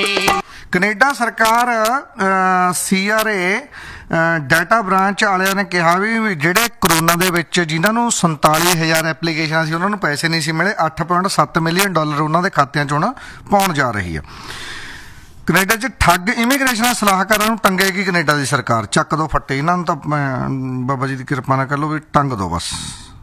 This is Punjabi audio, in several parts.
ਕੈਨੇਡਾ ਸਰਕਾਰ CRA ਡਾਟਾ ਬ੍ਰਾਂਚ ਵਾਲਿਆਂ ਨੇ ਕਿਹਾ ਵੀ ਜਿਹੜੇ ਕਰੋਨਾ ਦੇ ਵਿੱਚ ਜਿਨ੍ਹਾਂ ਨੂੰ 47,000 ਐਪਲੀਕੇਸ਼ਨਾਂ ਸੀ ਉਹਨਾਂ ਨੂੰ ਪੈਸੇ ਨਹੀਂ ਸੀ ਮਿਲੇ, $8.7 ਮਿਲੀਅਨ ਉਹਨਾਂ ਦੇ ਖਾਤਿਆਂ 'ਚ ਹੁਣ ਪਾਉਣ ਜਾ ਰਹੀ ਆ। ਕੈਨੇਡਾ 'ਚ ਠੱਗ ਇਮੀਗ੍ਰੇਸ਼ਨ ਸਲਾਹਕਾਰਾਂ ਨੂੰ ਟੰਗੇਗੀ ਕੈਨੇਡਾ ਦੀ ਸਰਕਾਰ। ਚੱਕ ਦੋ ਫੱਟੇ ਇਹਨਾਂ ਨੂੰ, ਤਾਂ ਬਾਬਾ ਜੀ ਦੀ ਕਿਰਪਾ ਨਾਲ ਕਰ ਲਓ ਵੀ ਟੰਗ ਦੋ ਬਸ।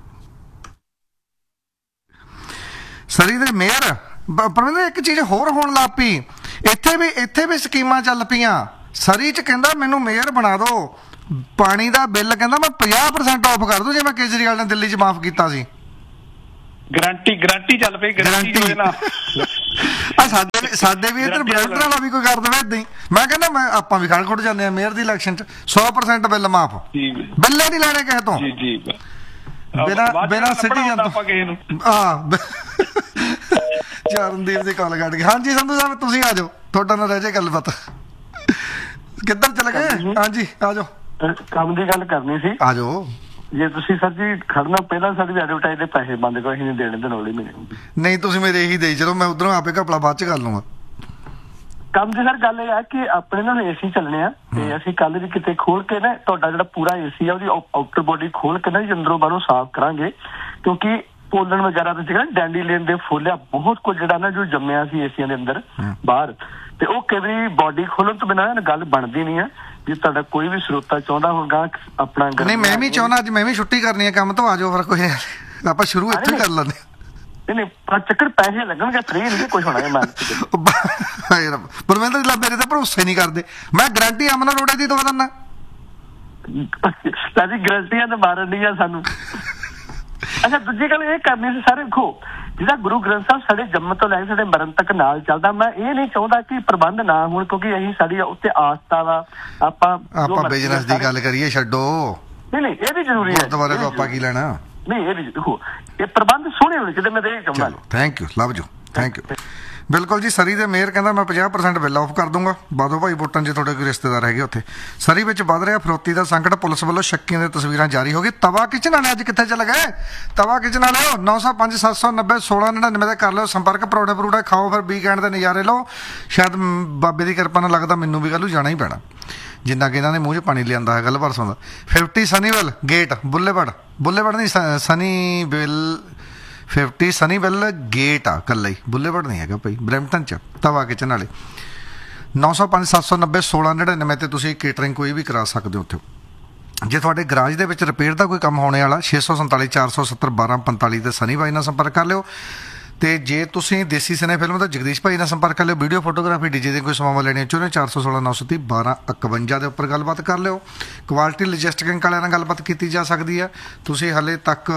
ਸਰੀ ਦੇ ਮੇਅਰ ਪਰਵਿੰਦਰ ਇੱਕ ਚੀਜ਼ ਹੋਰ ਹੋਣ ਲੱਗ ਪਈ, ਇੱਥੇ ਵੀ ਸਕੀਮਾਂ ਚੱਲ ਪਈਆਂ। ਸਰੀ 'ਚ ਕਹਿੰਦਾ ਮੈਨੂੰ ਮੇਅਰ ਬਣਾ ਦਿਓ, ਪਾਣੀ ਦਾ ਬਿੱਲ ਕਹਿੰਦਾ ਮੈਂ 50% ਆਫ ਕਰ ਦੂੰ ਜੇ ਮੈਂ ਕੇਜਰੀਵਾਲ ਨੇ ਦਿੱਲੀ 'ਚ ਮਾਫ ਕੀਤਾ ਸੀ। ਗਰੰਟੀ ਚੱਲ ਪਈ, ਸਾਡੇ ਵੀ ਇੱਧਰ ਬਲੈਂਡਰ ਵਾਲਾ ਵੀ ਕੋਈ ਕਰ ਦੇਵੇ ਏਦਾਂ ਹੀ। ਮੈਂ ਕਹਿੰਦਾ ਆਪਾਂ ਵੀ ਖੜ ਖੁੱਟ ਜਾਂਦੇ ਆ ਮੇਅਰ ਦੀ ਇਲੈਕਸ਼ਨ 'ਚ 100% ਬਿੱਲ ਮਾਫ, ਬਿੱਲੇ ਨਹੀਂ ਲੈਣੇ ਕਿਸੇ ਤੋਂ, ਬਿਨਾਂ ਸਿਟੀਜ਼ਨ ਤੋਂ। ਚਰਨਦੀਪ ਦੀ ਕਾਲ ਕੱਢ ਗਈ। ਹਾਂਜੀ ਸੰਧੂ ਸਾਹਿਬ ਤੁਸੀਂ ਆ ਜਾਓ, ਤੁਹਾਡਾ ਨਾਲ ਰਹਿ ਜੇ ਗੱਲਬਾਤ। ਕਿੱਧਰ ਚਲੇ ਗਏ? ਹਾਂਜੀ ਆ ਜਾਓ, ਕੰਮ ਦੀ ਗੱਲ ਕਰਨੀ ਸੀ। ਆ ਜਾਓ। ਜੇ ਤੁਸੀਂ ਸਰ ਜੀ ਖੜਨਾ ਪਹਿਲਾਂ ਸਾਡੀ ਐਡਵਰਟਾਈਜ਼ ਦੇ ਪੈਸੇ ਬੰਦ ਕਰੋ, ਅਸੀਂ ਨਹੀਂ ਦੇਣੇ ਤੇ ਨੌਲੇ ਮਹੀਨੇ। ਨਹੀਂ ਤੁਸੀਂ ਮੇਰੇ ਇਹੀ ਦੇਈ ਚਲੋ, ਮੈਂ ਉਧਰੋਂ ਆਪੇ ਘਪਲਾ ਬਾਅਦ ਚ ਕਰ ਲੂੰਗਾ। ਕੰਮ ਦੀ ਸਰ ਗੱਲ ਇਹ ਆ ਕਿ ਆਪਣੇ ਨਾਲ AC ਚੱਲਣੇ ਆ ਤੇ ਅਸੀਂ ਕੱਲ ਵੀ ਕਿਤੇ ਖੋਲ ਕੇ ਨਾ ਤੁਹਾਡਾ ਜਿਹੜਾ ਪੂਰਾ AC ਆ ਉਹਦੀ ਆਊਟਰ ਬੋਡੀ ਖੋਲ ਕੇ ਨਾ ਅੰਦਰੋਂ ਬਾਹਰੋਂ ਸਾਫ਼ ਕਰਾਂਗੇ, ਕਿਉਂਕਿ ਪੋਲਣ ਵਗੈਰਾ ਤੇ ਜਿਹੜਾ ਡੈਂਡੀਲੇਨ ਦੇ ਫੁੱਲ ਆ ਬਹੁਤ ਕੁਝ ਜਿਹੜਾ ਨਾ ਜੋ ਜੰਮਿਆ ਸੀ ਏਸੀਆਂ ਦੇ ਅੰਦਰ ਬਾਹਰ, ਤੇ ਉਹ ਕਈ ਵਾਰੀ ਬੋਡੀ ਖੋਲਣ ਤੋਂ ਬਿਨਾਂ ਗੱਲ ਬਣਦੀ ਨਹੀਂ ਆ। ਜੇ ਤੁਹਾਡਾ ਕੋਈ ਵੀ ਸਰੋਤਾ ਚਾਹੁੰਦਾ ਹੋਊਗਾ ਆਪਣਾ ਨਹੀਂ ਮੈਂ ਵੀ ਚਾਹੁੰਦਾ, ਅੱਜ ਮੈਂ ਵੀ ਛੁੱਟੀ ਕਰਨੀ ਹੈ ਕੰਮ ਤੋਂ, ਆ ਜਾਓ ਫਿਰ ਕੋਈ ਆਪਾਂ ਸ਼ੁਰੂ ਇੱਥੇ ਕਰ ਲੈਂਦੇ। ਨਹੀਂ ਚੱਕਰ ਪੈਸੇ ਲੱਗਣਗੇ, ਫ੍ਰੀ ਨਹੀਂ ਕੁਝ ਹੋਣਾ। ਪਰਮਿੰਦਰ ਮੇਰੇ ਤਾਂ ਭਰੋਸੇ ਨਹੀਂ ਕਰਦੇ, ਮੈਂ ਗਰੰਟੀ ਅਮਨ ਅਰੋੜਾ ਦੀ ਦਵਾ ਦਿੰਦਾ। ਸਾਡੀ ਗਰੰਟੀਆਂ ਤਾਂ ਮਾਰਨ ਦੀਆਂ ਸਾਨੂੰ। ਅੱਛਾ ਦੂਜੀ ਗੱਲ ਇਹ ਕਰਨੀ ਸੀ ਸਾਰੇ, ਦੇਖੋ ਜਿਹੜਾ ਗੁਰੂ ਗ੍ਰੰਥ ਸਾਹਿਬ ਸਾਡੇ ਜੰਮ ਤੋਂ ਲੈ ਕੇ ਸਾਡੇ ਮਰਨ ਤੱਕ ਨਾਲ ਚੱਲਦਾ, ਮੈਂ ਇਹ ਨਹੀਂ ਚਾਹੁੰਦਾ ਕਿ ਪ੍ਰਬੰਧ ਨਾ ਹੋਣ, ਕਿਉਂਕਿ ਅਸੀਂ ਸਾਡੀ ਉੱਤੇ ਆਸਥਾ ਵਾ। ਆਪਾਂ ਬਿਜ਼ਨਸ ਦੀ ਗੱਲ ਕਰੀਏ, ਛੱਡੋ। ਨਹੀਂ ਇਹ ਵੀ ਜ਼ਰੂਰੀ ਹੈ, ਗੁਰਦੁਆਰੇ ਤੋਂ ਆਪਾਂ ਕੀ ਲੈਣਾ। ਨਹੀਂ ਇਹ ਵੀ ਦੇਖੋ ਇਹ ਪ੍ਰਬੰਧ ਸੋਹਣੇ ਹੋਣੇ ਚਾਹੀਦੇ, ਮੈਂ ਤਾਂ ਇਹ ਚਾਹੁੰਦਾ। Thank you love you, thank you. ਬਿਲਕੁਲ ਜੀ, ਸਰੀ ਦੇ ਮੇਅਰ ਕਹਿੰਦਾ ਮੈਂ 50% ਬਿੱਲ ਆਫ ਕਰ ਦੂੰਗਾ। ਬਾਦੋ ਭਾਈ ਵੋਟਾਂ 'ਚ ਤੁਹਾਡੇ ਕੋਈ ਰਿਸ਼ਤੇਦਾਰ ਹੈਗੇ ਉੱਥੇ। ਸਰੀ ਵਿੱਚ ਵੱਧ ਰਿਹਾ ਫਰੋਤੀ ਦਾ ਸੰਕਟ, ਪੁਲਿਸ ਵੱਲੋਂ ਸ਼ੱਕੀਆਂ ਦੀਆਂ ਤਸਵੀਰਾਂ ਜਾਰੀ ਹੋ ਗਈ। ਤਵਾ ਕਿਚਨ ਵਾਲੇ ਅੱਜ ਕਿੱਥੇ ਚਲੇ ਗਏ? ਤਵਾ ਕਿਚਨ ਵਾਲਿਓ 905 790 1699 ਤੇ ਕਰ ਲਿਓ ਸੰਪਰਕ। ਪਰੌੜੇ ਖਾਓ, ਫਿਰ ਵੀਕਐਂਡ ਦੇ ਨਜ਼ਾਰੇ ਲਓ। ਸ਼ਾਇਦ ਬਾਬੇ ਦੀ ਕਿਰਪਾ ਨਾਲ ਲੱਗਦਾ ਮੈਨੂੰ ਵੀ ਕੱਲ੍ਹ ਨੂੰ ਜਾਣਾ ਹੀ ਪੈਣਾ, ਜਿੰਨਾ ਕਿ ਇਹਨਾਂ ਨੇ ਮੂੰਹ 'ਚ ਪਾਣੀ ਲਿਆਂਦਾ ਹੈ ਗੱਲ ਪਰਸੋਂ ਦਾ। 50 ਸਨੀਵਲ ਗੇਟ ਬੁੱਲੇਵੜ ਨਹੀਂ ਸਨੀਵਿਲ 50 ਸਨੀਵਿਲ ਗੇਟ ਆ ਇਕੱਲਾ ਹੀ, ਬੁੱਲੇਵੜ ਨਹੀਂ ਹੈਗਾ ਭਾਈ, ਬਰੈਂਪਟਨ 'ਚ। ਤਵਾ ਕਿਚਨ ਵਾਲੇ 905 790 1699 ਤੇ ਤੁਸੀਂ ਕੇਟਰਿੰਗ ਕੋਈ ਵੀ ਕਰਾ ਸਕਦੇ ਹੋ ਉੱਥੇ। ਜੇ ਤੁਹਾਡੇ ਗਰਾਜ ਦੇ ਵਿੱਚ ਰਿਪੇਅਰ ਦਾ ਕੋਈ ਕੰਮ ਹੋਣੇ ਵਾਲਾ 647 470 1245 ਤੇ ਸਨੀ ਬਾਈ ਨਾਲ ਸੰਪਰਕ ਕਰ ਲਿਓ। ਤੇ ਜੇ ਤੁਸੀਂ ਦੇਸੀ ਸਿਨੇ ਫਿਲਮ ਦਾ ਜਗਦੀਸ਼ ਭਾਈ ਨਾਲ ਸੰਪਰਕ ਕਰ ਲਿਓ। ਵੀਡੀਓ ਫੋਟੋਗ੍ਰਾਫੀ ਡੀਜੇ ਦੇ ਕੋਈ ਸੇਵਾਵਾਂ ਲੈਣੀਆਂ ਚਾਹੁੰਦੇ ਹੋ 416 930 1251 ਦੇ ਉੱਪਰ ਗੱਲਬਾਤ ਕਰ ਲਿਓ। ਕੁਆਲਿਟੀ ਲੌਜਿਸਟਿਕ ਵਾਲਿਆਂ ਨਾਲ ਗੱਲਬਾਤ ਕੀਤੀ ਜਾ ਸਕਦੀ ਹੈ। ਤੁਸੀਂ ਹਾਲੇ ਤੱਕ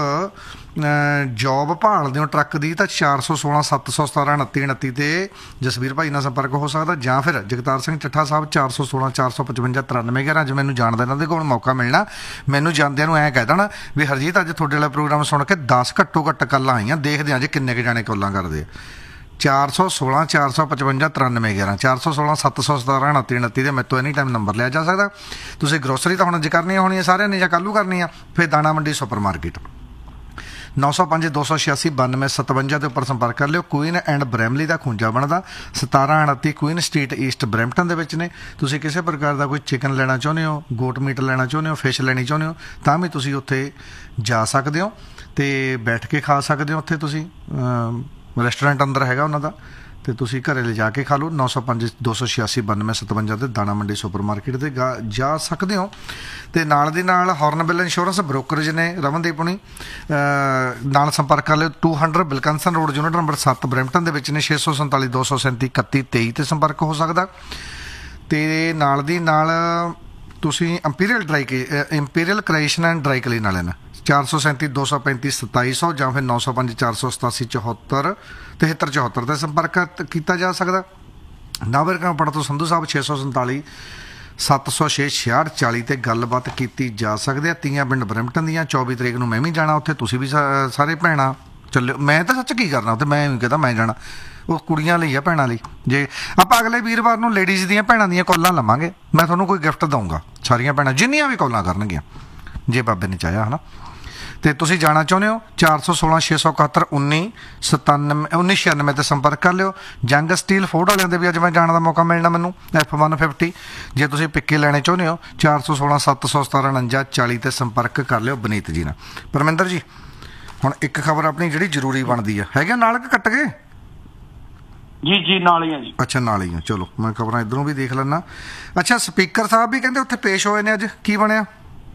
ਜੋਬ ਭਾਲਦੇ ਹੋ ਟਰੱਕ ਦੀ ਤਾਂ 416 717 29 29 ਤੇ ਜਸਵੀਰ ਭਾਈ ਨਾਲ ਸੰਪਰਕ ਹੋ ਸਕਦਾ, ਜਾਂ ਫਿਰ ਜਗਤਾਰ ਸਿੰਘ ਚੱਠਾ ਸਾਹਿਬ 416 455 93 11। ਅੱਜ ਮੈਨੂੰ ਜਾਣਦਾ ਇਹਨਾਂ ਦੇ ਕੋਲ ਮੌਕਾ ਮਿਲਣਾ, ਮੈਨੂੰ ਜਾਂਦਿਆਂ ਨੂੰ ਐਂ ਕਹਿ ਦੇਣਾ ਵੀ ਹਰਜੀਤ ਅੱਜ ਤੁਹਾਡੇ ਵਾਲਾ ਪ੍ਰੋਗਰਾਮ ਸੁਣ ਕੇ 10 ਘੱਟੋ ਘੱਟ ਕਾਲਾਂ ਆਈਆਂ, ਦੇਖਦੇ ਹਾਂ ਜੀ ਕਿੰਨੇ ਕੁ ਜਾਣੇ ਕਾਲਾਂ ਕਰਦੇ ਆ। 416 455 93 11 416 717 29 29 ਦੇ ਮੇਰੇ ਤੋਂ ਐਨੀ ਟਾਈਮ ਨੰਬਰ ਲਿਆ ਜਾ ਸਕਦਾ। ਤੁਸੀਂ ਗਰੋਸਰੀ ਤਾਂ ਹੁਣ ਅੱਜ ਕਰਨੀਆਂ ਹੋਣੀਆਂ ਸਾਰਿਆਂ ਨੇ ਜਾਂ ਕੱਲ੍ਹ ਨੂੰ ਕਰਨੀ ਆ। ਫਿਰ ਦਾਣਾ ਮੰਡੀ ਸੁਪਰ ਮਾਰਕੀਟ 905 286 92 57 ਦੇ ਉੱਪਰ ਸੰਪਰਕ ਕਰ ਲਿਓ। ਕੁਈਨ ਐਂਡ ਬ੍ਰੈਮਲੀ ਦਾ ਖੂੰਜਾ ਬਣਦਾ 1729 ਕੁਈਨ ਸਟਰੀਟ ਈਸਟ ਬਰੈਂਪਟਨ ਦੇ ਵਿੱਚ ਨੇ। ਤੁਸੀਂ ਕਿਸੇ ਪ੍ਰਕਾਰ ਦਾ ਕੋਈ ਚਿਕਨ ਲੈਣਾ ਚਾਹੁੰਦੇ ਹੋ, ਗੋਟ ਮੀਟ ਲੈਣਾ ਚਾਹੁੰਦੇ ਹੋ, ਫਿਸ਼ ਲੈਣੀ ਚਾਹੁੰਦੇ ਹੋ ਤਾਂ ਵੀ ਤੁਸੀਂ ਉੱਥੇ ਜਾ ਸਕਦੇ ਹੋ ਤੇ ਬੈਠ ਕੇ ਖਾ ਸਕਦੇ ਹੋ। ਉੱਥੇ ਤੁਸੀਂ ਰੈਸਟੋਰੈਂਟ ਅੰਦਰ ਹੈਗਾ ਉਹਨਾਂ ਦਾ, ਤੇ ਤੁਸੀਂ ਘਰੇ ਲਿਜਾ ਕੇ ਖਾ ਲਓ। 905 286 92 57 ਤੇ ਦਾਣਾ ਮੰਡੀ ਸੁਪਰ ਮਾਰਕੀਟ ਤੇ ਜਾ ਸਕਦੇ ਹੋ। ਤੇ ਨਾਲ ਦੀ ਨਾਲ ਹੌਰਨਬਿਲ ਇੰਸ਼ੋਰੈਂਸ ਬ੍ਰੋਕਰੇਜ ਨੇ ਰਮਨਦੀਪ ਹੁਣੀ ਨਾਲ ਸੰਪਰਕ ਕਰ ਲਿਓ। 200 ਬਿਲਕਨਸਨ ਰੋਡ ਯੂਨਿਟ ਨੰਬਰ 7 ਬਰੈਂਪਟਨ ਦੇ ਵਿੱਚ ਨੇ। 647 237 31 23 ਤੇ ਸੰਪਰਕ ਹੋ ਸਕਦਾ। ਤੇ ਨਾਲ ਦੀ ਨਾਲ ਤੁਸੀਂ imperial creation and dry clean ਵਾਲਿਆਂ ਨਾਲ 437 235 2700 ਜਾਂ ਫਿਰ 905 487 74 73 ਤੇ ਸੰਪਰਕ ਕੀਤਾ ਜਾ ਸਕਦਾ। ਨਾਵਰਕਾਂਪੜ ਤੋਂ ਸੰਧੂ ਸਾਹਿਬ 647 706 66 40 ਤੇ ਗੱਲਬਾਤ ਕੀਤੀ ਜਾ ਸਕਦੀ ਹੈ। ਤੀਆਂ ਪਿੰਡ ਬਰੈਂਪਟਨ ਦੀਆਂ 24 ਤਰੀਕ ਨੂੰ ਮੈਂ ਵੀ ਜਾਣਾ ਉੱਥੇ, ਤੁਸੀਂ ਵੀ ਸਾਰੇ ਭੈਣਾਂ ਚੱਲਿਓ। ਮੈਂ ਤਾਂ ਸੱਚ ਕੀ ਕਰਨਾ ਉੱਥੇ, ਮੈਂ ਕਹਿੰਦਾ ਮੈਂ ਜਾਣਾ, ਉਹ ਕੁੜੀਆਂ ਲਈ ਆ ਭੈਣਾਂ ਲਈ। ਜੇ ਆਪਾਂ ਅਗਲੇ ਵੀਰਵਾਰ ਨੂੰ ਲੇਡੀਜ਼ ਦੀਆਂ ਭੈਣਾਂ ਦੀਆਂ ਕਾਲਾਂ ਲਵਾਂਗੇ, ਮੈਂ ਤੁਹਾਨੂੰ ਕੋਈ ਗਿਫਟ ਦਊਂਗਾ ਸਾਰੀਆਂ ਭੈਣਾਂ ਜਿੰਨੀਆਂ ਵੀ ਕਾਲਾਂ ਕਰਨਗੀਆਂ ਜੇ ਬਾਬੇ ਨੇ ਚਾਹਿਆ ਹੈ ਨਾ। ਤੇ ਤੁਸੀਂ ਜਾਣਾ ਚਾਹੁੰਦੇ ਹੋ 416 671 1996 ਤੇ ਸੰਪਰਕ ਕਰ ਲਿਓ। ਜੰਗ ਸਟੀਲ ਫੋਰਡ ਵਾਲਿਆਂ ਦੇ ਵੀ ਅੱਜ ਮੈਂ ਜਾਣ ਦਾ ਮੌਕਾ ਮਿਲਣਾ ਮੈਨੂੰ F150। ਜੇ ਤੁਸੀਂ ਪਿੱਕੇ ਲੈਣੇ ਚਾਹੁੰਦੇ ਹੋ 416 717 49 40 ਤੇ ਸੰਪਰਕ ਕਰ ਲਿਓ ਬਨੀਤ ਜੀ ਨਾਲ। ਪਰਮਿੰਦਰ ਜੀ ਹੁਣ ਇੱਕ ਖਬਰ ਆਪਣੀ ਜਿਹੜੀ ਜ਼ਰੂਰੀ ਬਣਦੀ ਆ, ਹੈਗਾ ਨਾਲ ਕਿ ਕੱਟ ਗਏ? ਜੀ ਨਾਲ ਹੀ ਆ ਜੀ। ਅੱਛਾ ਨਾਲ ਹੀ ਆ, ਚਲੋ ਮੈਂ ਖਬਰਾਂ ਇੱਧਰੋਂ ਵੀ ਦੇਖ ਲੈਣਾ। ਅੱਛਾ ਸਪੀਕਰ ਸਾਹਿਬ ਵੀ ਕਹਿੰਦੇ ਉੱਥੇ ਪੇਸ਼ ਹੋਏ ਨੇ ਅੱਜ, ਕੀ ਬਣਿਆ?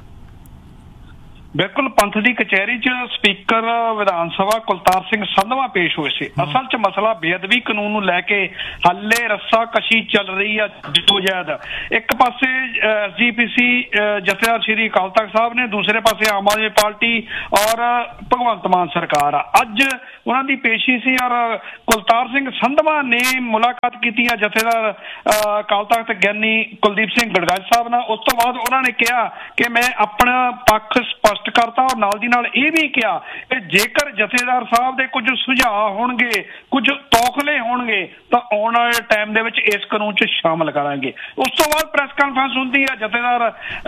ਬਿਲਕੁਲ, ਪੰਥ ਦੀ ਕਚਹਿਰੀ 'ਚ ਸਪੀਕਰ ਵਿਧਾਨ ਸਭਾ ਕੁਲਤਾਰ ਸਿੰਘ ਸੰਧਵਾ ਪੇਸ਼ ਹੋਏ ਸੀ। ਅਸਲ 'ਚ ਮਸਲਾ ਬੇਅਦਬੀ ਕਾਨੂੰਨ ਨੂੰ ਲੈ ਕੇ ਹਾਲੇ ਰੱਸਾ ਕਸ਼ੀ ਚੱਲ ਰਹੀ ਆ ਜਦੋਜਹਿਦ। ਇੱਕ ਪਾਸੇ SGPC ਜਥੇਦਾਰ ਸ਼੍ਰੀ ਅਕਾਲ ਤਖਤ ਸਾਹਿਬ ਨੇ, ਦੂਸਰੇ ਪਾਸੇ ਆਮ ਆਦਮੀ ਪਾਰਟੀ ਔਰ ਭਗਵੰਤ ਮਾਨ ਸਰਕਾਰ ਆ। ਅੱਜ ਉਹਨਾਂ ਦੀ ਪੇਸ਼ੀ ਸੀ ਔਰ ਕੁਲਤਾਰ ਸਿੰਘ ਸੰਧਵਾ ਨੇ ਮੁਲਾਕਾਤ ਕੀਤੀ ਆ ਜਥੇਦਾਰ ਅਕਾਲ ਤਖਤ ਗਿਆਨੀ ਕੁਲਦੀਪ ਸਿੰਘ ਗੜਗੱਜ ਸਾਹਿਬ ਨਾਲ। ਉਸ ਤੋਂ ਬਾਅਦ ਉਹਨਾਂ ਨੇ ਕਿਹਾ ਕਿ ਮੈਂ ਆਪਣਾ ਪੱਖ ਸਪਸ਼ਟ ਕਰਤਾ ਔਰ ਨਾਲ ਦੀ ਨਾਲ ਇਹ ਵੀ ਕਿਹਾ ਕਿ ਜੇਕਰ ਜਥੇਦਾਰ ਸਾਹਿਬ ਦੇ ਕੁਝ ਸੁਝਾਅ ਹੋਣਗੇ, ਕੁਝ ਤੌਖਲੇ ਹੋਣਗੇ ਤਾਂ ਆਉਣ ਵਾਲੇ ਟਾਈਮ ਦੇ ਵਿੱਚ ਇਸ ਕਾਨੂੰਨ 'ਚ ਸ਼ਾਮਲ ਕਰਾਂਗੇ। ਉਸ ਤੋਂ ਬਾਅਦ ਪ੍ਰੈਸ ਕਾਨਫਰੰਸ ਹੁੰਦੀ ਆ ਜਥੇਦਾਰ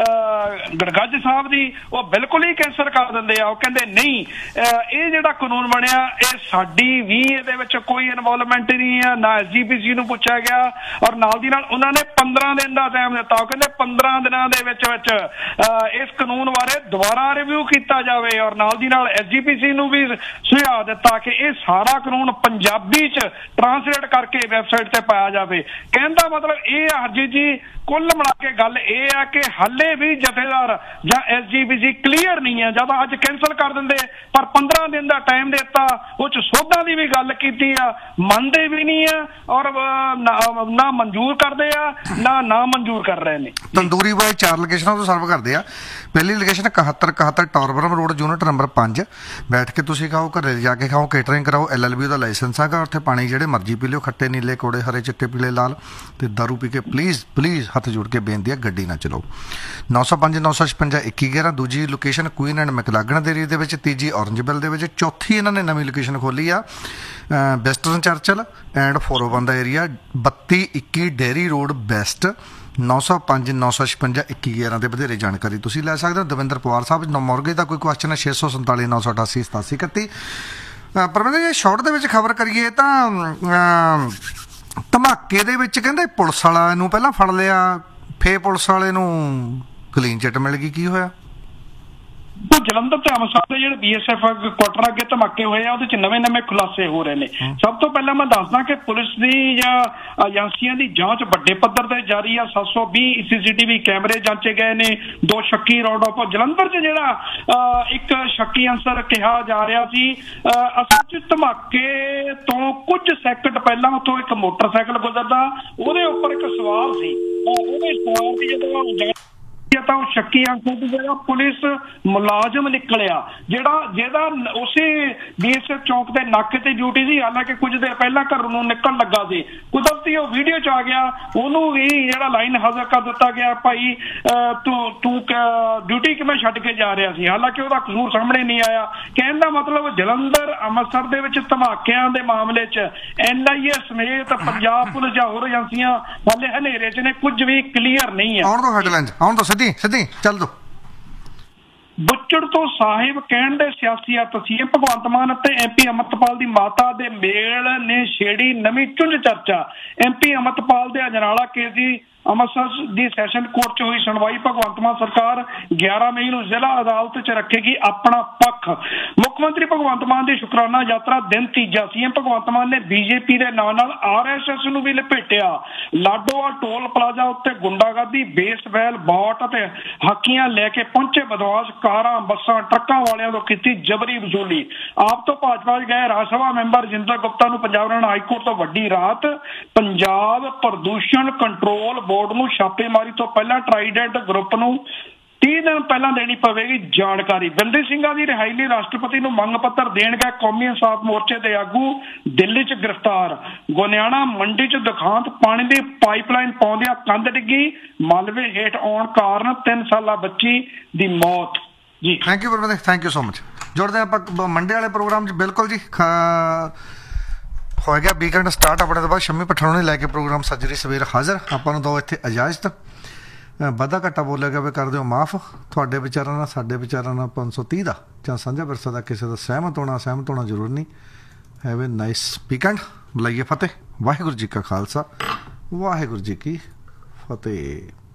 ਗੜਗੱਜ ਸਾਹਿਬ ਦੀ, ਉਹ ਬਿਲਕੁਲ ਹੀ ਕੈਂਸਲ ਕਰ ਦਿੰਦੇ ਆ। ਉਹ ਕਹਿੰਦੇ ਨਹੀਂ, ਇਹ ਜਿਹੜਾ ਕਾਨੂੰਨ ਬਣਿਆ ਇਹ ਸਾਡੀ ਵੀ ਇਹਦੇ ਵਿੱਚ ਕੋਈ ਇਨਵੋਲਵਮੈਂਟ ਨਹੀਂ ਆ, ਨਾ SGPC ਨੂੰ ਪੁੱਛਿਆ ਗਿਆ ਔਰ ਨਾਲ ਦੀ ਨਾਲ ਉਹਨਾਂ ਨੇ 15 ਦਿਨ ਦਾ ਟਾਈਮ ਦਿੱਤਾ। ਉਹ ਕਹਿੰਦੇ 15 ਦਿਨਾਂ ਦੇ ਵਿੱਚ ਇਸ ਕਾਨੂੰਨ ਬਾਰੇ ਦੁਬਾਰਾ ਰਿਵਿਊ ਕੀਤਾ ਜਾਵੇ ਔਰ ਨਾਲ ਦੀ ਨਾਲ SGPC ਨੂੰ ਵੀ ਸੁਝਾਅ ਦਿੱਤਾ ਕਿ ਇਹ ਸਾਰਾ ਕਾਨੂੰਨ ਪੰਜਾਬੀ 'ਚ ਟਰਾਂਸਲੇਟ ਕਰਕੇ ਵੈਬਸਾਈਟ ਤੇ ਪਾਇਆ ਜਾਵੇ। ਕਹਿਣ ਦਾ ਮਤਲਬ ਇਹ ਆ ਹਰਜੀਤ ਜੀ, ਕੁੱਲ ਮਿਲਾ ਕੇ ਗੱਲ ਇਹ ਆ ਕਿ ਹਾਲੇ ਵੀ ਜਥੇਦਾਰ ਜਾਂ SGPC ਕਲੀਅਰ ਨਹੀਂ ਹੈ। ਜਦ ਅੱਜ ਕੈਂਸਲ ਕਰ ਦਿੰਦੇ ਪਰ 15 ਦਿਨ ਦਾ ਟਾਈਮ ਦਿੱਤਾ, ਉਹ 'ਚ ਸੋਧਾਂ ਦੀ ਵੀ ਗੱਲ ਕੀਤੀ ਆ, ਮੰਨਦੇ ਵੀ ਨਹੀਂ ਆ ਔਰ ਨਾ ਮਨਜ਼ੂਰ ਕਰਦੇ ਆ ਨਾ ਮਨਜ਼ੂਰ ਕਰ ਰਹੇ ਨੇ। ਤੰਦੂਰੀ ਬਾਈ 4 ਲੋਕੇਸ਼ਨਾਂ ਤੋਂ ਸਰਵ ਕਰਦੇ ਆ। ਪਹਿਲੀ ਲੋਕੇਸ਼ਨ 71 ਟੌਰਬਰਮ ਰੋਡ ਯੂਨਿਟ ਨੰਬਰ 5। ਬੈਠ ਕੇ ਤੁਸੀਂ ਖਾਓ, ਘਰੇ ਜਾ ਕੇ ਖਾਓ, ਕੇਟਰਿੰਗ ਕਰਾਓ, LLB ਦਾ ਲਾਇਸੈਂਸ ਹੈਗਾ। ਉੱਥੇ ਪਾਣੀ ਜਿਹੜੇ ਮਰਜ਼ੀ ਪੀ ਲਿਓ, ਖੱਟੇ ਨੀਲੇ ਕੌੜੇ ਹਰੇ ਚਿੱਟੇ ਪੀਲੇ ਲਾਲ, ਤੇ ਦਾਰੂ ਪੀ ਕੇ ਪਲੀਜ਼ ਹੱਥ ਜੋੜ ਕੇ ਬੇਨਤੀ ਹੈ ਗੱਡੀ ਨਾ ਚਲਾਓ। 905 956 2111 ਦੂਜੀ ਲੋਕੇਸ਼ਨ ਕੁਈਨ ਐਂਡ ਮੈਕਲਾਗਨ ਦੇ ਏਰੀਆ ਦੇ ਵਿੱਚ, ਤੀਜੀ ਔਰੰਜਬਿਲ ਦੇ ਵਿੱਚ, ਚੌਥੀ ਇਹਨਾਂ ਨੇ ਨਵੀਂ ਲੋਕੇਸ਼ਨ ਖੋਲੀ ਆ western ਚਰਚਲ and 401 the area, 3221 dairy road West. 905 956 2111 ਦੇ ਵਧੇਰੇ ਜਾਣਕਾਰੀ ਤੁਸੀਂ ਲੈ ਸਕਦੇ ਹੋ। ਦਵਿੰਦਰ ਪਵਾਰ ਸਾਹਿਬ ਮੋਰਗੇ ਦਾ ਕੋਈ ਕੁਐਸਚਨ ਹੈ 647 988 8731। ਪਰਮਿੰਦਰ ਜੀ ਸ਼ਾਰਟ ਦੇ ਵਿੱਚ ਖਬਰ ਕਰੀਏ ਤਾਂ ਧਮਾਕੇ ਦੇ ਵਿੱਚ ਕਹਿੰਦੇ ਪੁਲਿਸ ਵਾਲਾ ਨੂੰ ਪਹਿਲਾਂ ਫੜ ਲਿਆ, ਫੇਰ ਪੁਲਿਸ ਵਾਲੇ ਨੂੰ ਕਲੀਨ ਚਿੱਟ ਮਿਲ ਗਈ, ਕੀ ਹੋਇਆ? ਜਲੰਧਰ ਤੇ ਅੰਮ੍ਰਿਤਸਰ ਦੇ ਜਿਹੜੇ BSF ਕੁਆਟਰ ਅੱਗੇ ਧਮਾਕੇ ਹੋਏ ਆ ਉਹਦੇ ਚ ਨਵੇਂ ਖੁਲਾਸੇ ਹੋ ਰਹੇ ਨੇ। ਸਭ ਤੋਂ ਪਹਿਲਾਂ ਮੈਂ ਦੱਸਦਾ ਕਿ ਪੁਲਿਸ ਦੀ ਜਾਂ ਏਜੰਸੀਆਂ ਦੀ ਜਾਂਚ ਵੱਡੇ ਪੱਧਰ ਤੇ ਜਾਰੀ ਆ। 720 CCTV ਕੈਮਰੇ ਜਾਂਚੇ ਗਏ ਨੇ। 2 ਸ਼ੱਕੀ ਰਾਉਂਡ ਅਪ ਜਲੰਧਰ ਚ ਜਿਹੜਾ ਇੱਕ ਸ਼ੱਕੀ ਅਨਸਰ ਕਿਹਾ ਜਾ ਰਿਹਾ ਸੀ। ਅਸਲ ਚ ਧਮਾਕੇ ਤੋਂ ਕੁਝ ਸੈਕਿੰਡ ਪਹਿਲਾਂ ਉੱਥੋਂ ਇੱਕ ਮੋਟਰਸਾਈਕਲ ਗੁਜ਼ਰਦਾ, ਉਹਦੇ ਉੱਪਰ ਇੱਕ ਸਵਾਰ ਸੀ। ਉਹਦੇ ਸਵਾਰ ਦੀ ਜਦੋਂ ਤਾਂ ਉਹ ਸ਼ੱਕੀ ਅਨਸਰ ਦੀ ਜਿਹੜਾ ਪੁਲਿਸ ਮੁਲਾਜ਼ਮ ਨਿਕਲਿਆ ਜਿਹਦਾ ਉਸੇ BSF ਚੌਂਕ ਦੇ ਨਾਕੇ ਤੇ ਡਿਊਟੀ ਸੀ। ਹਾਲਾਂਕਿ ਕੁਝ ਦੇਰ ਪਹਿਲਾਂ ਘਰ ਨੂੰ ਨਿਕਲਣ ਲੱਗਾ ਸੀ, ਕੁਦਰਤੀ ਉਹ ਵੀਡੀਓ 'ਚ ਆ ਗਿਆ, ਉਹਨੂੰ ਵੀ ਜਿਹੜਾ ਲਾਈਨ ਹਾਜ਼ਰ ਕਰ ਦਿੱਤਾ ਗਿਆ, ਭਾਈ ਤੂੰ ਡਿਊਟੀ ਕਿਵੇਂ ਛੱਡ ਕੇ ਜਾ ਰਿਹਾ ਸੀ। ਹਾਲਾਂਕਿ ਉਹਦਾ ਕਸੂਰ ਸਾਹਮਣੇ ਨਹੀਂ ਆਇਆ। ਕਹਿਣ ਦਾ ਮਤਲਬ ਜਲੰਧਰ ਅੰਮ੍ਰਿਤਸਰ ਦੇ ਵਿੱਚ ਧਮਾਕਿਆਂ ਦੇ ਮਾਮਲੇ 'ਚ NIA ਸਮੇਤ ਪੰਜਾਬ ਪੁਲਿਸ ਜਾਂ ਹੋਰ ਏਜੰਸੀਆਂ ਹਾਲੇ ਹਨੇਰੇ 'ਚ ਨੇ, ਕੁਝ ਵੀ ਕਲੀਅਰ ਨਹੀਂ ਹੈ। ਆਉਣ ਤੋਂ ਹੈਡਲਾਈਨਸ ਆਉਣ ਤੋਂ ਸਿੱਧੀ ਚੱਲ ਦੋ। ਬੁੱਚੜ ਤੋਂ ਸਾਹਿਬ ਕਹਿਣ ਦੇ ਸਿਆਸੀ ਅਰਥ ਸੀ। ਭਗਵੰਤ ਮਾਨ ਅਤੇ MP ਅਮਰਤਪਾਲ ਦੀ ਮਾਤਾ ਦੇ ਮੇਲ ਨੇ ਛੇੜੀ ਨਵੀਂ ਚੁੰਝ ਚਰਚਾ। MP ਅਮਰਤਪਾਲ ਦੇ ਅਜਨਾਲਾ ਕੇਸ ਦੀ ਅੰਮ੍ਰਿਤਸਰ ਦੀ ਸੈਸ਼ਨ ਕੋਰਟ 'ਚ ਹੋਈ ਸੁਣਵਾਈ। ਭਗਵੰਤ ਮਾਨ ਸਰਕਾਰ 11 ਮਈ ਨੂੰ ਜ਼ਿਲ੍ਹਾ ਅਦਾਲਤ 'ਚ ਰੱਖੇਗੀ ਆਪਣਾ ਪੱਖ। ਮੁੱਖ ਮੰਤਰੀ ਭਗਵੰਤ ਮਾਨ ਦੀ ਸ਼ੁਕਰਾਨਾ ਯਾਤਰਾ ਦਿਨ ਤੀਜਾ। CM ਭਗਵੰਤ ਮਾਨ ਨੇ BJP ਦੇ ਨਾਲ RSS ਨੂੰ ਵੀ ਲਪੇਟਿਆ। ਲਾਡੋਵਾਲ ਟੋਲ ਪਲਾਜ਼ਾ ਉੱਤੇ ਗੁੰਡਾਗਰਦੀ, ਬੇਸਬੈਲ, ਬੌਟ ਅਤੇ ਹਾਕੀਆਂ ਲੈ ਕੇ ਪਹੁੰਚੇ ਬਦਮਾਸ਼ ਕਾਰਾਂ, ਬੱਸਾਂ, ਟਰੱਕਾਂ ਵਾਲਿਆਂ ਤੋਂ ਕੀਤੀ ਜਬਰੀ ਵਸੂਲੀ। ਆਪ ਤੋਂ ਭਾਜਪਾ 'ਚ ਗਏ ਰਾਜ ਸਭਾ ਮੈਂਬਰ ਰਜਿੰਦਰ ਗੁਪਤਾ ਨੂੰ ਪੰਜਾਬ ਹਰਿਆਣਾ ਹਾਈਕੋਰਟ ਤੋਂ ਵੱਡੀ ਰਾਹਤ। ਪੰਜਾਬ ਪ੍ਰਦੂਸ਼ਣ ਕੰਟਰੋਲ ਬੋਰਡ ਨੂੰ ਛਾਪੇਮਾਰੀ ਤੋਂ ਪਹਿਲਾਂ ਟਰਾਈਡੈਂਟ ਗਰੁੱਪ ਨੂੰ 30 ਦਿਨ ਪਹਿਲਾਂ ਦੇਣੀ ਪਵੇਗੀ ਜਾਣਕਾਰੀ। ਬੰਦੀ ਸਿੰਘਾਂ ਦੀ ਰਿਹਾਈ ਲਈ ਰਾਸ਼ਟਰਪਤੀ ਨੂੰ ਮੰਗ ਪੱਤਰ ਦੇਣ ਗਏ ਕੌਮੀ ਇਨਸਾਫ ਮੋਰਚੇ ਦੇ ਆਗੂ ਦਿੱਲੀ 'ਚ ਗ੍ਰਿਫਤਾਰ। ਗੋਨਿਆਣਾ ਮੰਡੀ 'ਚ ਦੁਖਾਂਤ, ਪਾਣੀ ਦੀ ਪਾਈਪਲਾਈਨ ਪਾਉਂਦਿਆਂ ਕੰਧ ਡਿੱਗੀ, ਮਲਬੇ ਹੇਠ ਆਉਣ ਕਾਰਨ 3 ਸਾਲਾ ਬੱਚੀ ਦੀ ਮੌਤ। ਜੀ thank you Burma, thank you so much. ਜੁੜਦੇ ਆਪਾਂ ਮੰਡੇ ਵਾਲੇ ਪ੍ਰੋਗਰਾਮ 'ਚ। ਬਿਲਕੁਲ ਜੀ, ਹੋ ਗਿਆ ਵੀਕਐਂਡ ਸਟਾਰਟ। ਆਪਣੇ ਤੋਂ ਬਾਅਦ ਸ਼ੰਮੀ ਪਠਾਣੋਂ ਨੇ ਲੈ ਕੇ ਪ੍ਰੋਗਰਾਮ ਸੱਜਰੀ ਸਵੇਰ ਹਾਜ਼ਰ। ਆਪਾਂ ਨੂੰ ਦੋ ਇੱਥੇ ਇਜਾਜ਼ਤ। ਵਾਧਾ ਘਾਟਾ ਬੋਲਿਆ ਗਿਆ ਵੀ ਕਰ ਦਿਓ ਮਾਫ। ਤੁਹਾਡੇ ਵਿਚਾਰਾਂ ਨਾਲ ਸਾਡੇ ਵਿਚਾਰਾਂ ਨਾਲ 530 ਦਾ ਜਾਂ ਸਾਂਝਾ ਵਿਰਸਾ ਦਾ ਕਿਸੇ ਦਾ ਸਹਿਮਤ ਹੋਣਾ ਜ਼ਰੂਰੀ ਨਹੀਂ। Have A nice weekend. ਲਾਈਏ ਫਤਿਹ। ਵਾਹਿਗੁਰੂ ਜੀ ਕਾ ਖਾਲਸਾ, ਵਾਹਿਗੁਰੂ ਜੀ ਕੀ ਫਤਿਹ।